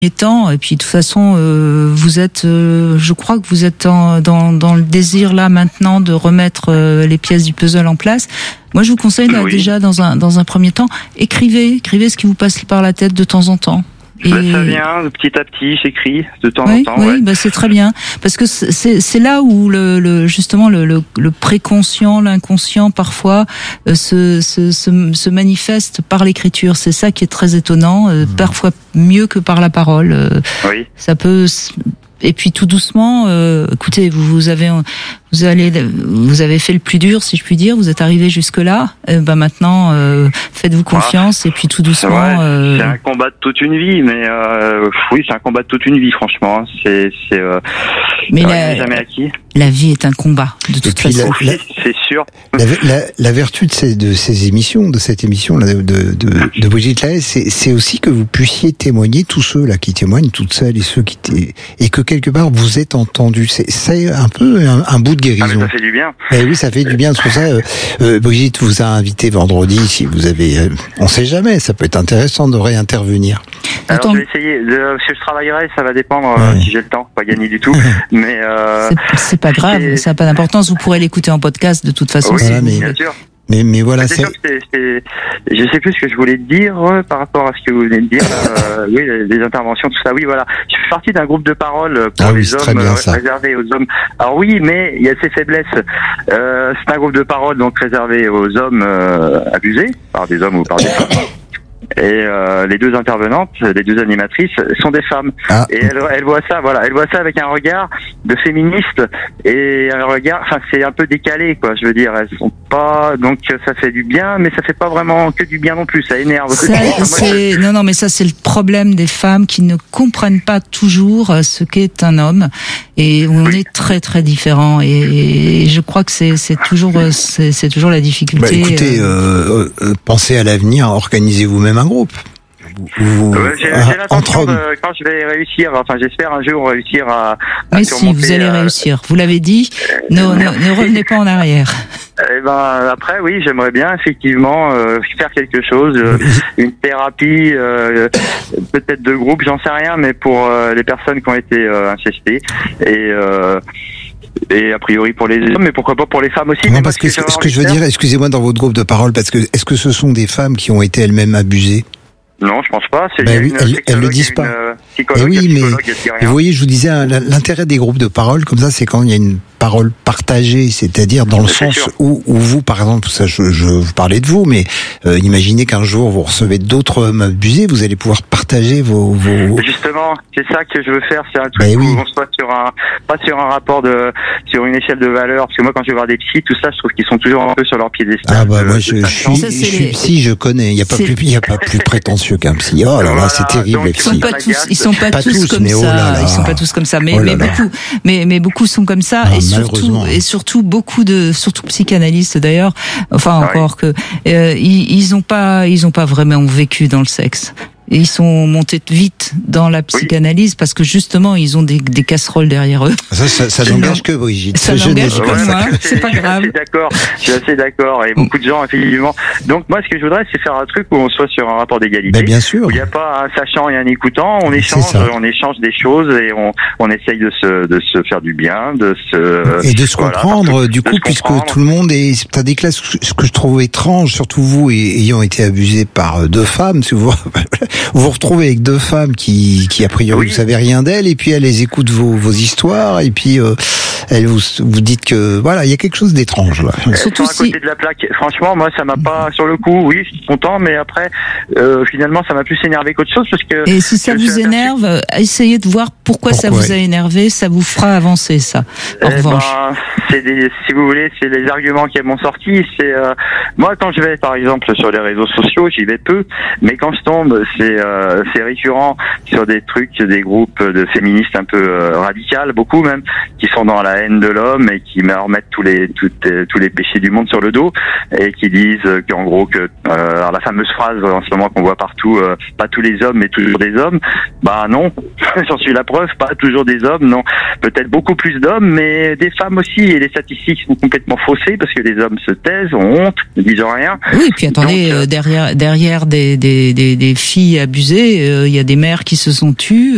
temps, et puis de toute façon vous êtes je crois que vous êtes dans le désir là maintenant de remettre les pièces du puzzle en place. Moi je vous conseille déjà dans un premier temps, écrivez ce qui vous passe par la tête de temps en temps. Et... ça vient petit à petit, j'écris de temps en temps. Oui, c'est très bien, parce que c'est là où justement le préconscient, l'inconscient parfois se manifeste par l'écriture. C'est ça qui est très étonnant, parfois mieux que par la parole. Ça peut. Et puis tout doucement, écoutez, vous avez fait le plus dur, si je puis dire. Vous êtes arrivé jusque là. Maintenant, faites-vous confiance et puis tout doucement. C'est un combat de toute une vie, mais oui, c'est un combat de toute une vie, franchement. Mais jamais acquis. La vie est un combat, de toute façon. C'est sûr. La vertu de ces émissions, de cette émission là, de Brigitte Lahaie, c'est aussi que vous puissiez témoigner, tous ceux là qui témoignent, toutes celles et ceux et que quelque part vous êtes entendus. C'est un peu un bout de guérison. Ça fait du bien. Oui, ça fait du bien. C'est pour ça, Brigitte vous a invité vendredi. Si vous avez, on sait jamais, ça peut être intéressant de réintervenir. Alors je vais essayer. Si je travaillerai, ça va dépendre si j'ai le temps. Pas gagné du tout, mais c'est pas grave. Ça n'a pas d'importance. Vous pourrez l'écouter en podcast de toute façon. Oui, bien sûr. Mais voilà, c'est sûr que je sais plus ce que je voulais dire par rapport à ce que vous venez de dire. Oui, les interventions, tout ça. Oui, voilà. Je fais partie d'un groupe de parole pour les hommes réservé aux hommes. Alors oui, mais il y a ses faiblesses. C'est un groupe de parole donc réservé aux hommes abusés par des hommes ou par des femmes. Et les deux intervenantes, les deux animatrices sont des femmes. Et elles voient ça, elles voient ça avec un regard de féministe et un regard, c'est un peu décalé, quoi. Je veux dire, elles sont pas, donc ça fait du bien, mais ça fait pas vraiment que du bien non plus. Ça énerve. Non, mais ça c'est le problème des femmes qui ne comprennent pas toujours ce qu'est un homme. Et on est très très différents. Et je crois que c'est toujours la difficulté. Écoutez, pensez à l'avenir, organisez vous-même un groupe. J'ai l'intention quand je vais réussir, j'espère un jour réussir à mais si, vous allez réussir, vous l'avez dit, ne revenez pas en arrière. Après, oui, j'aimerais bien effectivement faire quelque chose, une thérapie, peut-être de groupe, j'en sais rien, mais pour les personnes qui ont été incestées et a priori pour les hommes, mais pourquoi pas pour les femmes aussi. Non, parce que ce que je veux dire, excusez-moi, dans votre groupe de parole, parce que est-ce que ce sont des femmes qui ont été elles-mêmes abusées? Non, je pense pas. Elles le disent pas. Mais vous voyez, je vous disais, l'intérêt des groupes de parole, comme ça, c'est quand il y a une parole partagée, c'est-à-dire dans le sens où vous, par exemple, ça, je vous parlais de vous, mais imaginez qu'un jour vous recevez d'autres hommes abusés, vous allez pouvoir partager vos... Justement, c'est ça que je veux faire, c'est un truc où on soit pas sur un rapport sur une échelle de valeur, parce que moi, quand je vais voir des psys, tout ça, je trouve qu'ils sont toujours un peu sur leur piédestal. Moi, je suis psy, je connais, il y a pas plus prétentieux qu'un psy. Oh là là, c'est terrible, les psys. Ils sont pas tous comme ça. Ils sont pas tous comme ça, mais beaucoup sont comme ça. Et surtout beaucoup surtout psychanalystes d'ailleurs, encore que ils ont pas vraiment vécu dans le sexe. Et ils sont montés vite dans la psychanalyse parce que justement ils ont des casseroles derrière eux. Ça n'engage que Brigitte. Ça n'engage que moi. C'est pas grave. Je suis assez d'accord. Et beaucoup de gens effectivement. Donc moi ce que je voudrais c'est faire un truc où on soit sur un rapport d'égalité. Bien sûr. Où il n'y a pas un sachant et un écoutant. On échange des choses et on essaye de se faire du bien, et de se comprendre. Du coup, puisque tout le monde t'as des classes. Ce que je trouve étrange, surtout vous ayant été abusé par deux femmes, si vous vous retrouvez avec deux femmes qui a priori vous savez rien d'elles, et puis elles écoutent vos histoires, et puis elles vous dites que voilà, il y a quelque chose d'étrange là. Surtout à côté de la plaque. Franchement, moi ça m'a pas sur le coup, oui, je suis content, mais après finalement ça m'a plus énervé qu'autre chose parce que. Et si ça vous énerve, essayez de voir pourquoi ça vous a énervé, ça vous fera avancer ça. En revanche. Si vous voulez, c'est les arguments qui m'ont sorti. C'est moi quand je vais par exemple sur les réseaux sociaux, j'y vais peu, mais quand je tombe, c'est récurrent sur des trucs, des groupes de féministes un peu radicales, beaucoup même, qui sont dans la haine de l'homme et qui me remettent tous les péchés du monde sur le dos et qui disent qu'en gros alors la fameuse phrase en ce moment qu'on voit partout, pas tous les hommes mais toujours des hommes. Bah non, j'en suis la preuve, pas toujours des hommes, non, peut-être beaucoup plus d'hommes, mais des femmes aussi, et les statistiques sont complètement faussées parce que les hommes se taisent, ont honte, ne disent rien. Oui, puis attendez, derrière des filles abusées, il y a des mères qui se sont tues.